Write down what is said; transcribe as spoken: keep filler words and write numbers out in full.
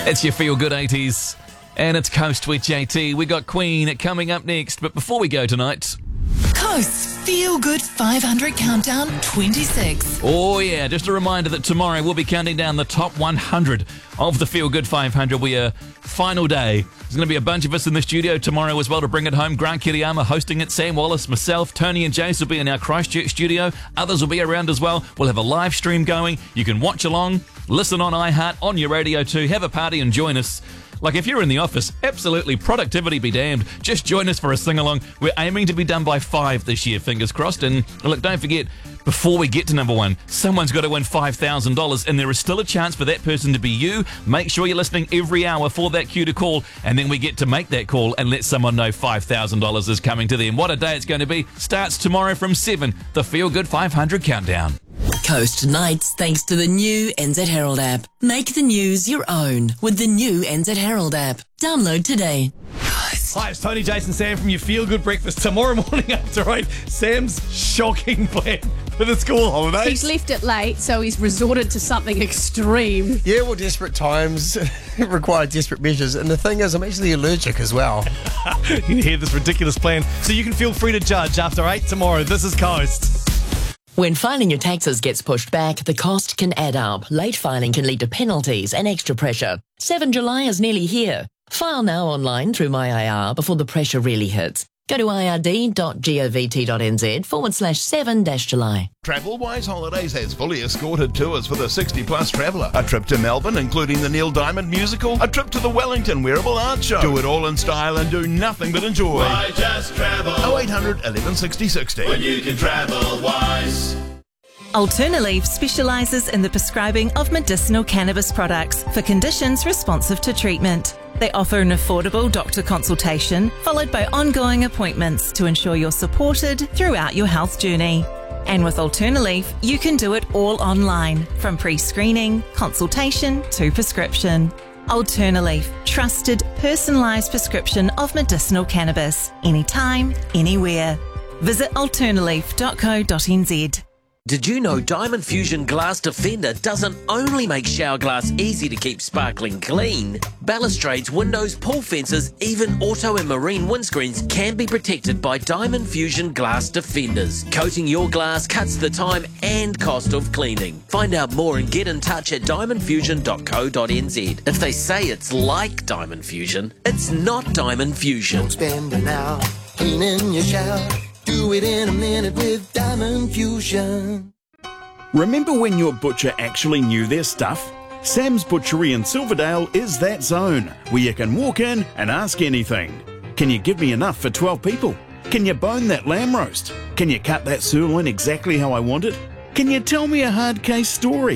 It's your Feel Good eighties, and it's Coast with J T. We got Queen coming up next, but before we go tonight... Coast's Feel Good five hundred Countdown twenty-six. Oh yeah, just a reminder that tomorrow we'll be counting down the top one hundred of the Feel Good five hundred. We are final day. There's going to be a bunch of us in the studio tomorrow as well to bring it home. Grant Kiriyama hosting it, Sam Wallace, myself, Tony and Jace will be in our Christchurch studio. Others will be around as well. We'll have a live stream going. You can watch along, listen on iHeart, on your radio too, have a party and join us. Like if you're in the office, absolutely, productivity be damned. Just join us for a sing-along. We're aiming to be done by five this year, fingers crossed. And look, don't forget, before we get to number one, someone's got to win five thousand dollars, and there is still a chance for that person to be you. Make sure you're listening every hour for that cue to call, and then we get to make that call and let someone know five thousand dollars is coming to them. What a day it's going to be. Starts tomorrow from seven, the Feel Good five hundred Countdown. Coast nights thanks to the new N Z Herald app. Make the news your own with the new N Z Herald app. Download today. Hi, it's Tony, Jason, Sam from your Feel Good Breakfast. Tomorrow morning after eight, Sam's shocking plan for the school holidays. He's left it late, so he's resorted to something extreme. Yeah, well, desperate times require desperate measures. And the thing is, I'm actually allergic as well. You can hear this ridiculous plan, so you can feel free to judge after eight tomorrow. This is Coast. When filing your taxes gets pushed back, the cost can add up. Late filing can lead to penalties and extra pressure. seventh of July is nearly here. File now online through My I R before the pressure really hits. Go to ird.govt.nz forward slash 7 dash July. TravelWise Holidays has fully escorted tours for the sixty plus traveller. A trip to Melbourne, including the Neil Diamond musical. A trip to the Wellington Wearable Art Show. Do it all in style and do nothing but enjoy. Why just travel? oh eight hundred, eleven sixty, sixty. When you can travel wise. Alternaleaf specialises in the prescribing of medicinal cannabis products for conditions responsive to treatment. They offer an affordable doctor consultation followed by ongoing appointments to ensure you're supported throughout your health journey. And with Alternaleaf, you can do it all online, from pre-screening, consultation to prescription. Alternaleaf, trusted, personalised prescription of medicinal cannabis, anytime, anywhere. Visit alternaleaf dot co dot n z. Did you know Diamond Fusion Glass Defender doesn't only make shower glass easy to keep sparkling clean? Balustrades, windows, pool fences, even auto and marine windscreens can be protected by Diamond Fusion Glass Defenders. Coating your glass cuts the time and cost of cleaning. Find out more and get in touch at diamond fusion dot co dot n z. If they say it's like Diamond Fusion, it's not Diamond Fusion. Don't spend an hour cleaning your shower. Do it in a minute with Diamond Fusion. Remember when your butcher actually knew their stuff? Sam's Butchery in Silverdale is that zone where you can walk in and ask anything. Can you give me enough for twelve people? Can you bone that lamb roast? Can you cut that sirloin exactly how I want it? Can you tell me a hard case story?